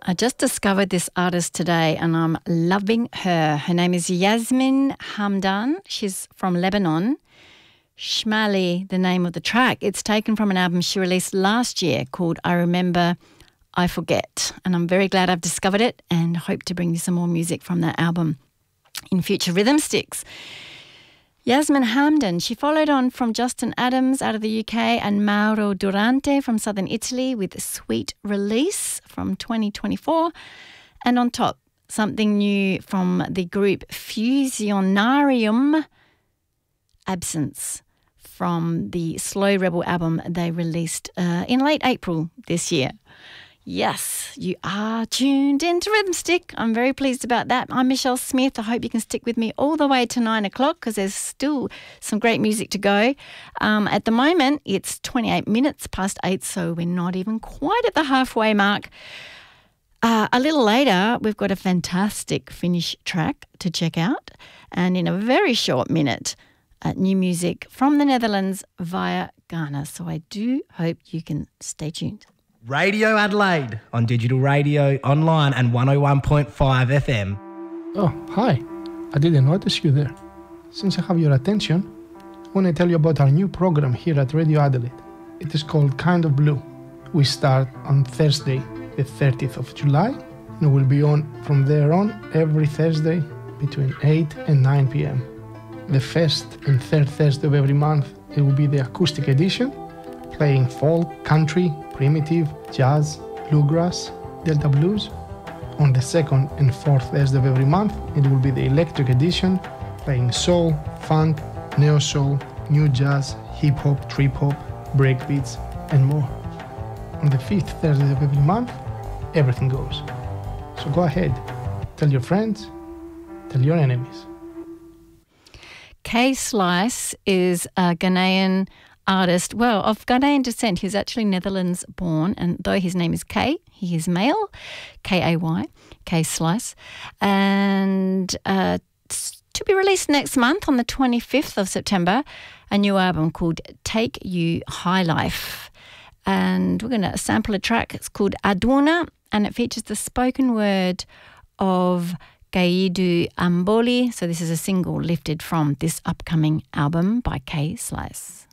I just discovered this artist today and I'm loving her. Her name is Yasmin Hamdan. She's from Lebanon. Shmali, the name of the track. It's taken from an album she released last year called I Remember, I Forget. And I'm very glad I've discovered it and hope to bring you some more music from that album in future Rhythm Sticks. Yasmin Hamdan, she followed on from Justin Adams out of the UK and Mauro Durante from southern Italy with Sweet Release from 2024. And on top, something new from the group Fusionarium, Absence, from the Slow Rebel album they released in late April this year. Yes, you are tuned into Rhythm Stick. I'm very pleased about that. I'm Michelle Smith. I hope you can stick with me all the way to 9 o'clock because there's still some great music to go. At the moment, it's 28 minutes past 8, so we're not even quite at the halfway mark. A little later, we've got a fantastic Finnish track to check out. And in a very short minute, new music from the Netherlands via Ghana. So I do hope you can stay tuned. Radio Adelaide on digital radio, online and 101.5 FM. Oh, hi. I didn't notice you there. Since I have your attention, I want to tell you about our new program here at Radio Adelaide. It is called Kind of Blue. We start on Thursday, the 30th of July, and we'll be on from there on every Thursday between 8 and 9 p.m. The first and third Thursday of every month, it will be the acoustic edition, playing folk, country, primitive, jazz, bluegrass, delta blues. On the second and fourth Thursday of every month, it will be the electric edition, playing soul, funk, neo-soul, new jazz, hip-hop, trip-hop, breakbeats, and more. On the fifth Thursday of every month, everything goes. So go ahead, tell your friends, tell your enemies. K Slice is a Ghanaian artist, well, of Ghanaian descent. He's actually Netherlands born, and though his name is K, he is male, K-A-Y, K Slice. And to be released next month on the 25th of September, a new album called Take You High Life. And we're going to sample a track. It's called Aduna, and it features the spoken word of Gaidu Amboli. So this is a single lifted from this upcoming album by K Slice.